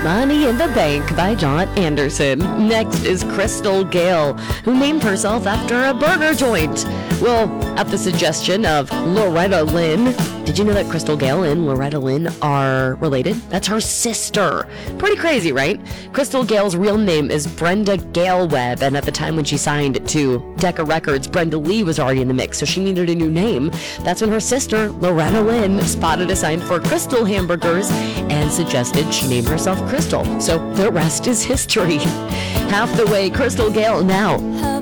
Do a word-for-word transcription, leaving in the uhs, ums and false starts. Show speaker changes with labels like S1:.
S1: Money in the Bank by John Anderson. Next is Crystal Gayle, who named herself after a burger joint. Well, at the suggestion of Loretta Lynn. Did you know that Crystal Gayle and Loretta Lynn are related? That's her sister. Pretty crazy, right? Crystal Gayle's real name is Brenda Gayle Webb, and at the time when she signed to Decca Records, Brenda Lee was already in the mix, so she needed a new name. That's when her sister, Loretta Lynn, spotted a sign for Crystal hamburgers and suggested she name herself Crystal. So the rest is history. Half the way, Crystal Gayle now.